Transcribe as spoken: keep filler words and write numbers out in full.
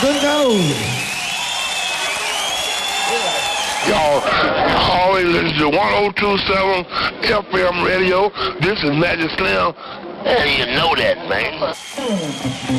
Good goes. Y'all always listen to one oh two point seven F M radio. This is Magic Slim, and you know that, man.